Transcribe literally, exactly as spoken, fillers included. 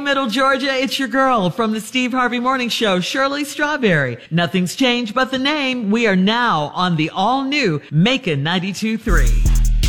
Middle Georgia, it's your girl from the Steve Harvey Morning Show, Shirley Strawberry. Nothing's changed but the name. We are now on the all-new Macon ninety-two point three.